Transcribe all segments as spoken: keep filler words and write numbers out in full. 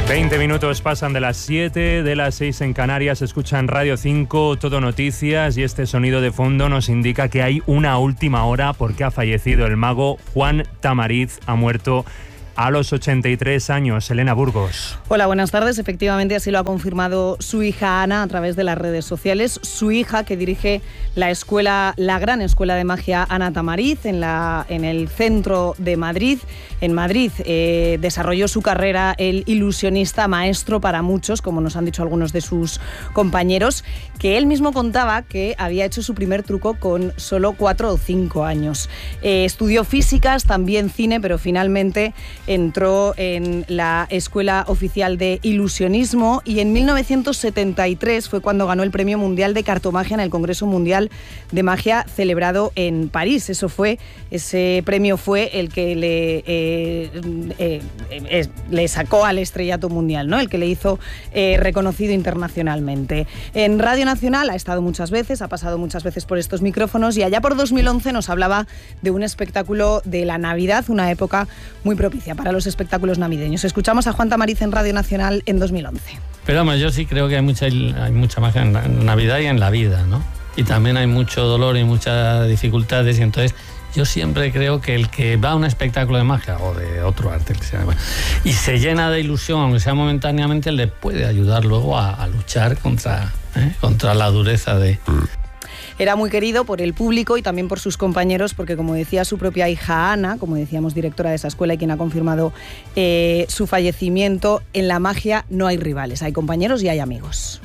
veinte minutos pasan de las siete, de las seis en Canarias. Escuchan Radio cinco, Todo Noticias, y este sonido de fondo nos indica que hay una última hora porque ha fallecido el mago Juan Tamariz. Ha muerto a los ochenta y tres años. Elena Burgos. Hola, buenas tardes. Efectivamente, así lo ha confirmado su hija Ana a través de las redes sociales. Su hija, que dirige la escuela, la gran escuela de magia Ana Tamariz en, la, en el centro de Madrid. En Madrid eh, desarrolló su carrera el ilusionista, maestro para muchos, como nos han dicho algunos de sus compañeros, que él mismo contaba que había hecho su primer truco con solo cuatro o cinco años. Eh, estudió físicas, también cine, pero finalmente entró en la Escuela Oficial de Ilusionismo y en mil novecientos setenta y tres fue cuando ganó el Premio Mundial de Cartomagia en el Congreso Mundial de Magia celebrado en París. Eso fue, ese premio fue el que le, eh, eh, eh, le sacó al estrellato mundial, ¿no? El que le hizo eh, reconocido internacionalmente. En Radio Nacional ha estado muchas veces, ha pasado muchas veces por estos micrófonos y allá por dos mil once nos hablaba de un espectáculo de la Navidad, una época muy propicia para los espectáculos navideños. Escuchamos a Juan Tamariz en Radio Nacional en dos mil once. Pero vamos, yo sí creo que hay mucha, hay mucha magia en la Navidad y en la vida, ¿no? Y también hay mucho dolor y muchas dificultades, y entonces yo siempre creo que el que va a un espectáculo de magia o de otro arte que sea, y se llena de ilusión, aunque sea momentáneamente, le puede ayudar luego a, a luchar contra, ¿eh? contra la dureza de... Era muy querido por el público y también por sus compañeros, porque, como decía su propia hija Ana, como decíamos, directora de esa escuela y quien ha confirmado eh, su fallecimiento, en la magia no hay rivales, hay compañeros y hay amigos.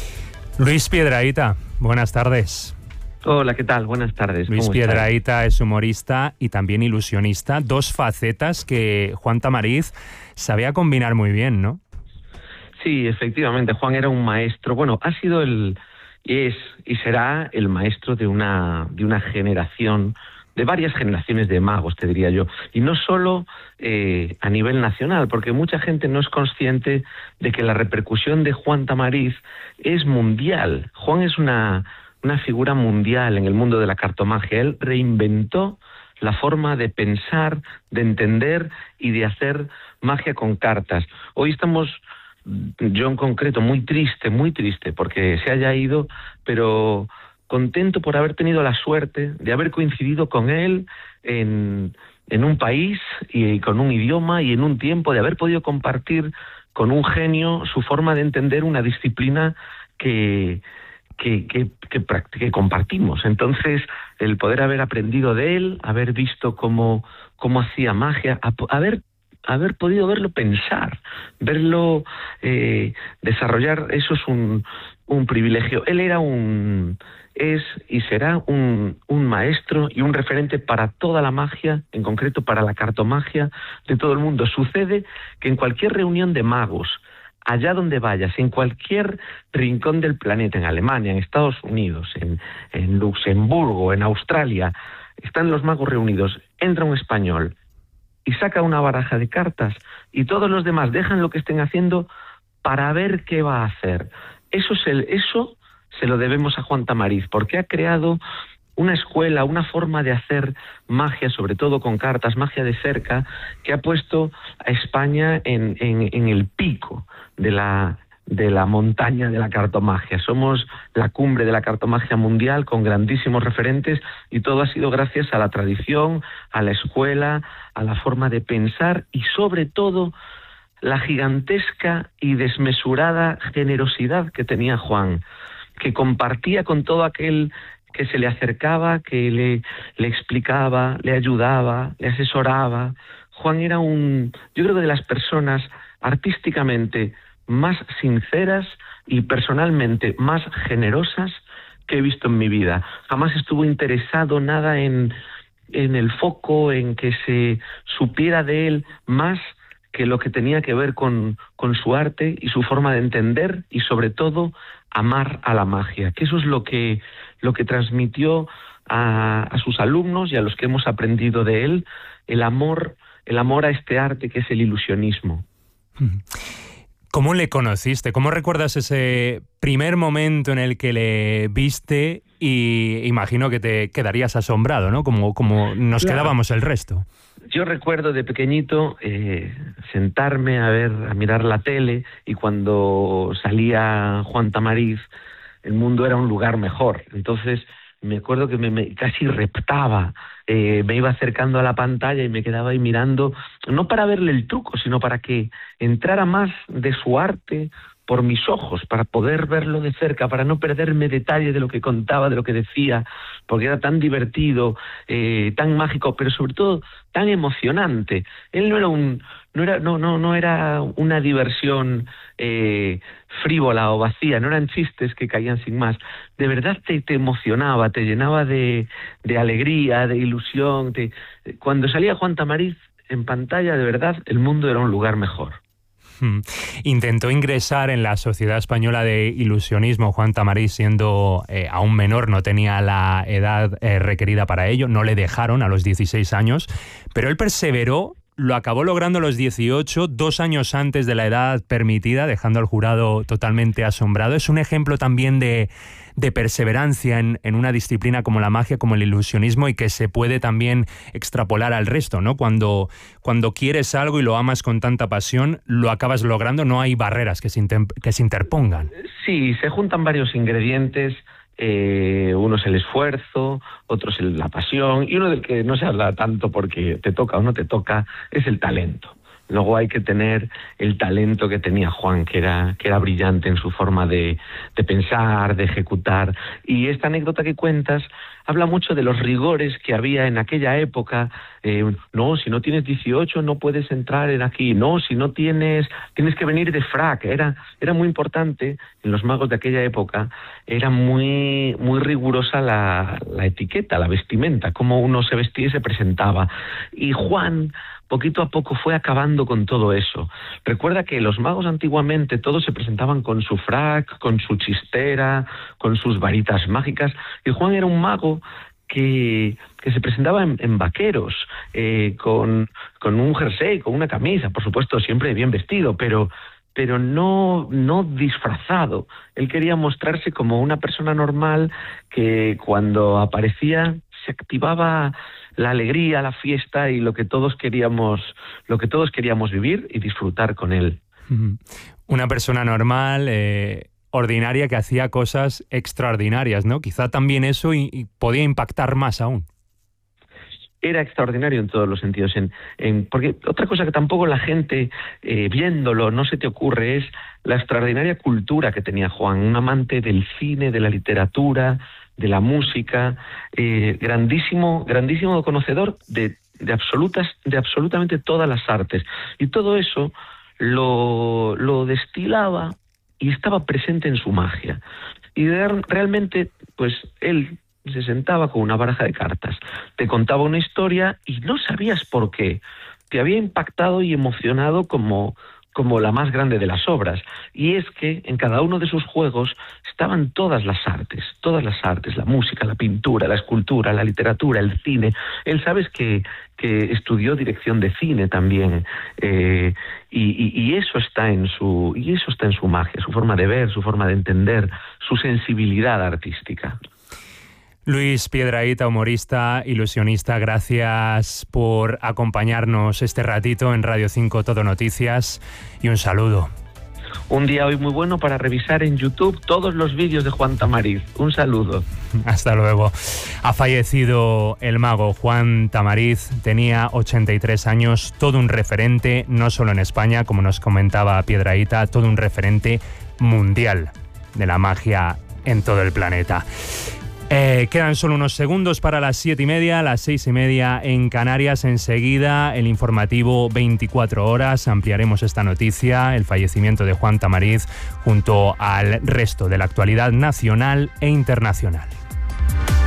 Luis Piedrahita, buenas tardes. Hola, ¿qué tal? Buenas tardes. Luis Piedrahita es humorista y también ilusionista, dos facetas que Juan Tamariz sabía combinar muy bien, ¿no? Sí, efectivamente, Juan era un maestro. Bueno, ha sido el... es y será el maestro de una de una generación, de varias generaciones de magos, te diría yo, y no solo eh, a nivel nacional, porque mucha gente no es consciente de que la repercusión de Juan Tamariz es mundial. Juan es una una figura mundial en el mundo de la cartomagia. Él reinventó la forma de pensar, de entender y de hacer magia con cartas. Hoy estamos, yo en concreto, muy triste, muy triste porque se haya ido, pero contento por haber tenido la suerte de haber coincidido con él en, en un país y con un idioma y en un tiempo, de haber podido compartir con un genio su forma de entender una disciplina que... Que, que, que, que compartimos. Entonces, el poder haber aprendido de él, haber visto cómo, cómo hacía magia, haber, haber podido verlo pensar, verlo eh, desarrollar, eso es un, un privilegio. Él era un, es y será un, un maestro y un referente para toda la magia, en concreto para la cartomagia de todo el mundo. Sucede que en cualquier reunión de magos, allá donde vayas, en cualquier rincón del planeta, en Alemania, en Estados Unidos, en, en Luxemburgo, en Australia, están los magos reunidos, entra un español y saca una baraja de cartas y todos los demás dejan lo que estén haciendo para ver qué va a hacer. Eso, es el, eso se lo debemos a Juan Tamariz, porque ha creado una escuela, una forma de hacer magia, sobre todo con cartas, magia de cerca, que ha puesto a España en, en, en el pico de la, de la montaña de la cartomagia. Somos la cumbre de la cartomagia mundial con grandísimos referentes y todo ha sido gracias a la tradición, a la escuela, a la forma de pensar y sobre todo la gigantesca y desmesurada generosidad que tenía Juan, que compartía con todo aquel que se le acercaba, que le, le explicaba, le ayudaba, le asesoraba. Juan era un, yo creo que de las personas artísticamente más sinceras y personalmente más generosas que he visto en mi vida. Jamás estuvo interesado nada en, en el foco, en que se supiera de él más que lo que tenía que ver con, con su arte y su forma de entender y sobre todo amar a la magia, que eso es lo que, lo que transmitió a, a sus alumnos y a los que hemos aprendido de él, el amor, el amor a este arte que es el ilusionismo. ¿Cómo le conociste? ¿Cómo recuerdas ese primer momento en el que le viste? Y imagino que te quedarías asombrado, ¿no? Como, como nos claro. quedábamos el resto. yo recuerdo de pequeñito eh, sentarme a ver, a mirar la tele, y cuando salía Juan Tamariz, el mundo era un lugar mejor. Entonces me acuerdo que me, me casi reptaba, eh, me iba acercando a la pantalla y me quedaba ahí mirando, no para verle el truco, sino para que entrara más de su arte por mis ojos, para poder verlo de cerca, para no perderme detalle de lo que contaba, de lo que decía, porque era tan divertido, eh, tan mágico, pero sobre todo tan emocionante. Él no era un, no era, no, no, no era una diversión eh, frívola o vacía, no eran chistes que caían sin más. De verdad te, te emocionaba, te llenaba de, de alegría, de ilusión. Te, cuando salía Juan Tamariz en pantalla, de verdad, el mundo era un lugar mejor. Intentó ingresar en la Sociedad Española de Ilusionismo Juan Tamariz siendo eh, aún menor, no tenía la edad eh, requerida para ello, no le dejaron a los dieciséis años, pero él perseveró, lo acabó logrando a los dieciocho, dos años antes de la edad permitida, dejando al jurado totalmente asombrado. Es un ejemplo también de, de perseverancia en, en una disciplina como la magia, como el ilusionismo, y que se puede también extrapolar al resto, ¿no? Cuando, cuando quieres algo y lo amas con tanta pasión, lo acabas logrando, no hay barreras que se, inter, que se interpongan. Sí, se juntan varios ingredientes. Eh, uno es el esfuerzo, otro es el, la pasión, y uno del que no se habla tanto porque te toca o no te toca es el talento. Luego hay que tener el talento que tenía Juan, que era, que era brillante en su forma de, de pensar, de ejecutar. Y esta anécdota que cuentas habla mucho de los rigores que había en aquella época. Eh, no, si no tienes dieciocho no puedes entrar en aquí. No, si no tienes, tienes que venir de frac. Era, era muy importante en los magos de aquella época. Era muy, muy rigurosa la, la etiqueta, la vestimenta, cómo uno se vestía y se presentaba. Y Juan, poquito a poco, fue acabando con todo eso. Recuerda que los magos antiguamente todos se presentaban con su frac, con su chistera, con sus varitas mágicas, y Juan era un mago que, que se presentaba en, en vaqueros, eh, con, con un jersey, con una camisa, por supuesto siempre bien vestido, pero, pero no, no disfrazado. Él quería mostrarse como una persona normal que cuando aparecía se activaba la alegría, la fiesta y lo que todos queríamos, lo que todos queríamos vivir y disfrutar con él. Una persona normal, eh, ordinaria, que hacía cosas extraordinarias, ¿no? Quizá también eso y, y podía impactar más aún. Era extraordinario en todos los sentidos, en, en, porque otra cosa que tampoco la gente, eh, viéndolo, no se te ocurre, es la extraordinaria cultura que tenía Juan, un amante del cine, de la literatura, de la música, eh, grandísimo, grandísimo conocedor de, de absolutas, de absolutamente todas las artes, y todo eso lo, lo destilaba y estaba presente en su magia. Y de, realmente, pues él se sentaba con una baraja de cartas, te contaba una historia y no sabías por qué, te había impactado y emocionado como, como la más grande de las obras. Y es que en cada uno de sus juegos estaban todas las artes, todas las artes, la música, la pintura, la escultura, la literatura, el cine. Él, sabes que, que estudió dirección de cine también, eh, y, y, y eso está en su, y eso está en su magia, su forma de ver, su forma de entender, su sensibilidad artística. Luis Piedrahita, humorista, ilusionista, gracias por acompañarnos este ratito en Radio cinco Todo Noticias, y un saludo. Un día hoy muy bueno para revisar en YouTube todos los vídeos de Juan Tamariz. Un saludo. Hasta luego. Ha fallecido el mago Juan Tamariz, tenía ochenta y tres años, todo un referente, no solo en España, como nos comentaba Piedrahita, todo un referente mundial de la magia en todo el planeta. Eh, quedan solo unos segundos para las siete y media, las seis y media en Canarias. Enseguida el informativo veinticuatro horas. Ampliaremos esta noticia, el fallecimiento de Juan Tamariz, junto al resto de la actualidad nacional e internacional.